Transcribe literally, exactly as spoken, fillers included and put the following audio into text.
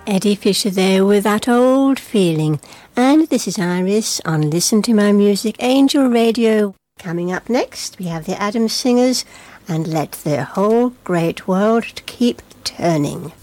Eddie Fisher there with That Old Feeling. And this is Iris on Listen to My Music Angel Radio. Coming up next, we have the Adams Singers and Let the Whole Great World Keep Turning.